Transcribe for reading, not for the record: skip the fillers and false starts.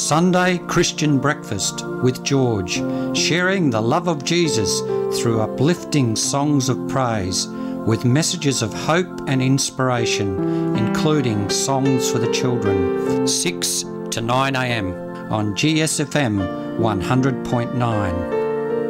Sunday Christian Breakfast with George, sharing the love of Jesus through uplifting songs of praise with messages of hope and inspiration, including songs for the children, 6 to 9 a.m. on GSFM 100.9.